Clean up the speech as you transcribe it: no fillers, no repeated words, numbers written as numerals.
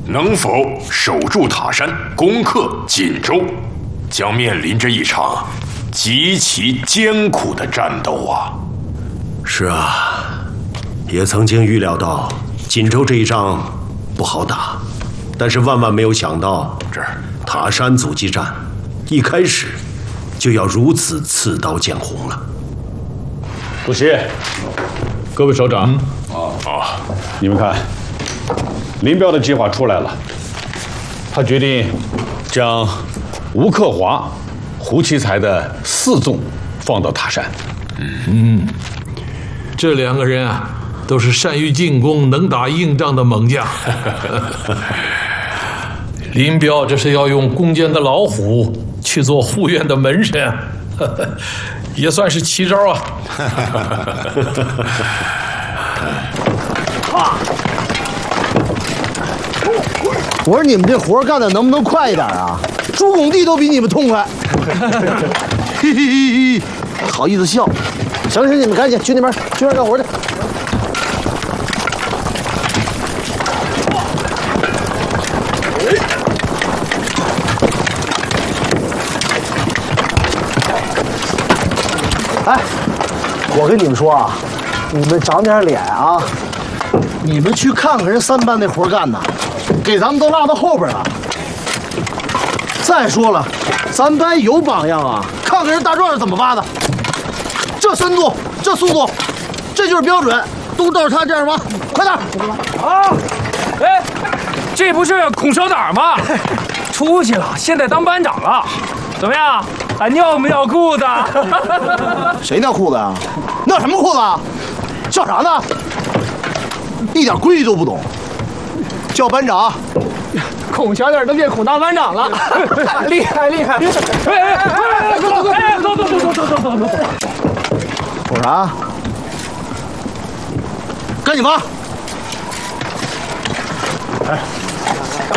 能否守住塔山，攻克锦州，将面临着一场极其艰苦的战斗啊！ 是啊，也曾经预料到锦州这一仗不好打，但是万万没有想到，塔山阻击战一开始就要如此刺刀见红了。 主席，各位首长，你们看，林彪的计划出来了，他决定将吴克华、胡奇才的4纵放到塔山。 这2个人啊，都是善于进攻、能打硬仗的猛将。林彪这是要用弓箭的老虎去做护院的门神，也算是奇招啊！ 我说你们这活干的能不能快一点啊？朱拱地都比你们痛快。嘿嘿嘿嘿，好意思笑？行，你们赶紧去那边干活去。哎，我跟你们说啊，你们长点脸啊！你们去看看人3班那活干的，给咱们都落到后边了。再说了，咱班有榜样啊！看看人大壮是怎么挖的，这深度，这速度，这就是标准，都照他这样挖，快点！ 啊！哎，这不是孔首长吗？出去了，现在当班长了，怎么样？还尿不尿裤子？ 谁尿裤子啊？尿什么裤子啊？叫啥呢？一点规矩都不懂，叫班长。 孔小点都变孔大班长了，厉害厉害！走！ 瞅啥？赶紧挖！哎。